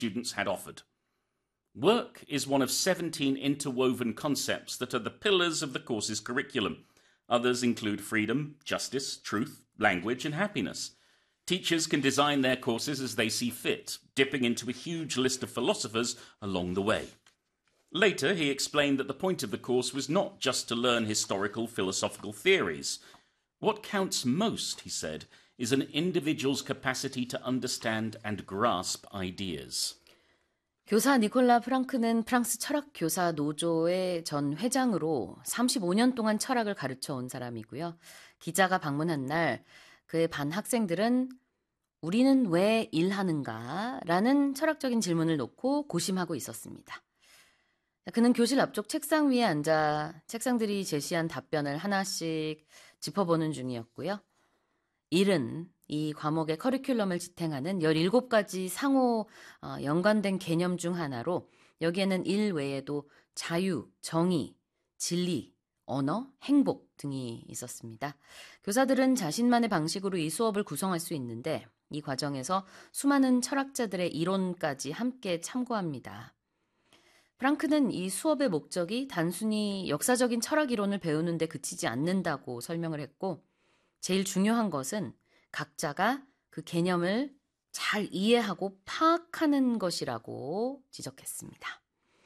students had offered. Work is one of 17 interwoven concepts that are the pillars of the course's curriculum. Others include freedom, justice, truth, language, and happiness. Teachers can design their courses as they see fit, dipping into a huge list of philosophers along the way. Later, he explained that the point of the course was not just to learn historical philosophical theories. What counts most, he said, is an individual's capacity to understand and grasp ideas. 교사 니콜라 프랑크는 프랑스 철학교사 노조의 전 회장으로 35년 동안 철학을 가르쳐 온 사람이고요. 기자가 방문한 날 그의 반 학생들은 우리는 왜 일하는가? 라는 철학적인 질문을 놓고 고심하고 있었습니다. 그는 교실 앞쪽 책상 위에 앉아 책상들이 제시한 답변을 하나씩 짚어보는 중이었고요. 일은 이 과목의 커리큘럼을 지탱하는 17가지 상호 연관된 개념 중 하나로 여기에는 일 외에도 자유, 정의, 진리, 언어, 행복 등이 있었습니다. 교사들은 자신만의 방식으로 이 수업을 구성할 수 있는데 이 과정에서 수많은 철학자들의 이론까지 함께 참고합니다. 프랑크는 이 수업의 목적이 단순히 역사적인 철학 이론을 배우는 데 그치지 않는다고 설명을 했고 제일 중요한 것은 각자가 그 개념을 잘 이해하고 파악하는 것이라고 지적했습니다.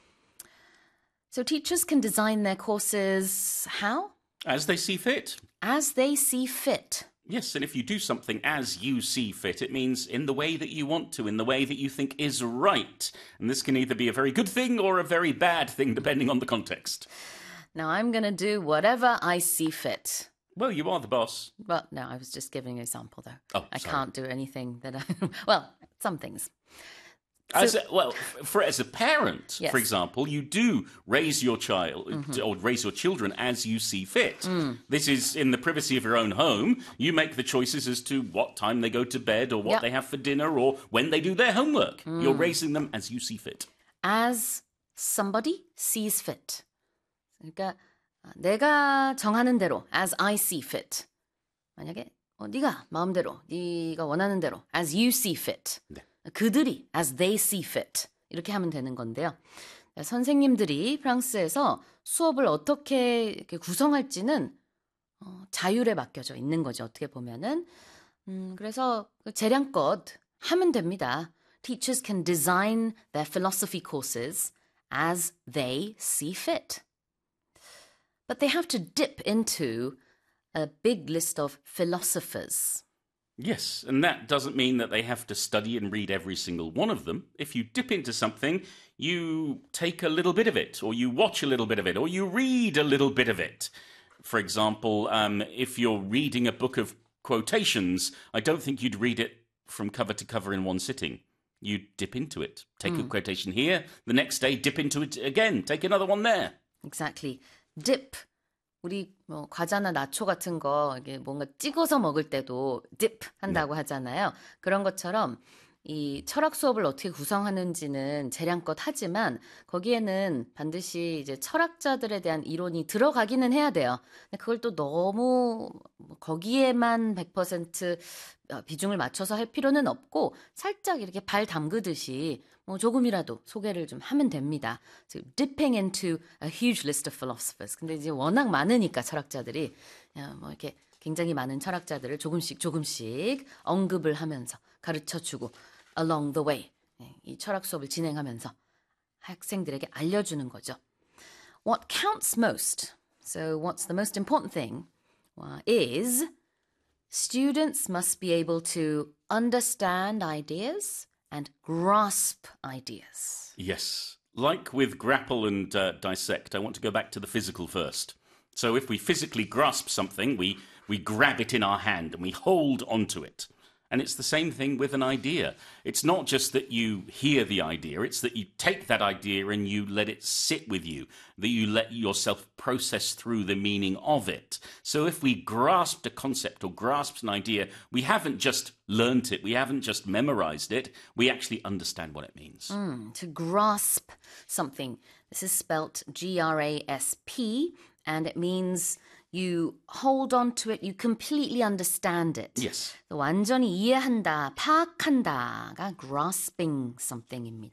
So teachers can design their courses how? As they see fit. As they see fit. Yes, and if you do something as you see fit, it means in the way that you want to, in the way that you think is right. And this can either be a very good thing or a very bad thing, depending on the context. Now I'm going to do whatever I see fit. Well, you are the boss. Well, no, I was just giving an example, though. Oh, I sorry. can't do anything that I... Well, some things. As a parent, Yes. for example, you do raise your child or raise your children as you see fit. This is in the privacy of your own home. You make the choices as to what time they go to bed or what Yep. they have for dinner or when they do their homework. You're raising them as you see fit. As somebody sees fit. 그러니까 내가 정하는 대로, as I see fit. 만약에 네가 마음대로, 네가 원하는 대로, as you see fit. 네. 그들이 as they see fit. 이렇게 하면 되는 건데요. 선생님들이 프랑스에서 수업을 어떻게 이렇게 구성할지는 자율에 맡겨져 있는 거죠. 어떻게 보면은. 그래서 재량껏 하면 됩니다. Teachers can design their philosophy courses as they see fit. But they have to dip into a big list of philosophers. Yes, and that doesn't mean that they have to study and read every single one of them. If you dip into something, you take a little bit of it, or you watch a little bit of it, or you read a little bit of it. For example, if you're reading a book of quotations, I don't think you'd read it from cover to cover in one sitting. You dip into it. Take a quotation here, the next day dip into it again, take another one there. Exactly. dip. 우리 뭐 과자나 나초 같은 거 이게 뭔가 찍어서 먹을 때도 dip 한다고 하잖아요. 그런 것처럼 이 철학 수업을 어떻게 구성하는지는 재량껏 하지만 거기에는 반드시 이제 철학자들에 대한 이론이 들어가기는 해야 돼요. 근데 그걸 또 너무 거기에만 100% 비중을 맞춰서 할 필요는 없고 살짝 이렇게 발 담그듯이 뭐 조금이라도 소개를 좀 하면 됩니다. So, dipping into a huge list of philosophers. 근데 이제 워낙 많으니까 철학자들이 뭐 이렇게 굉장히 많은 철학자들을 조금씩 언급을 하면서 가르쳐주고 along the way 이 철학 수업을 진행하면서 학생들에게 알려주는 거죠. What counts most? So what's the most important thing? Is students must be able to understand ideas and grasp ideas. Yes. Like with grapple and dissect, I want to go back to the physical first. So if we physically grasp something, we grab it in our hand and we hold onto it. And it's the same thing with an idea. It's not just that you hear the idea, it's that you take that idea and you let it sit with you, that you let yourself process through the meaning of it. So if we grasped a concept or grasped an idea, we haven't just learnt it, we haven't just memorized it, we actually understand what it means. To grasp something. This is spelt Grasp, and it means You hold on to it, you completely understand it. Yes. 완전히 이해한다, 파악한다가 grasping something입니다.